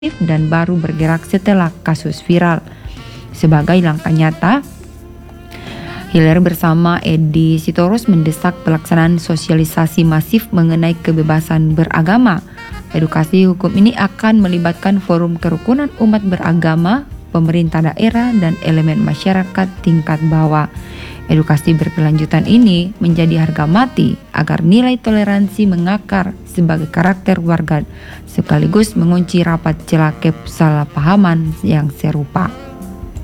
dan baru bergerak setelah kasus viral. Sebagai langkah nyata, Hillary bersama Edi Sitorus mendesak pelaksanaan sosialisasi masif mengenai kebebasan beragama. Edukasi hukum ini akan melibatkan forum kerukunan umat beragama, pemerintah daerah, dan elemen masyarakat tingkat bawah. Edukasi berkelanjutan ini menjadi harga mati agar nilai toleransi mengakar sebagai karakter warga, sekaligus mengunci rapat celah kesalahpahaman yang serupa.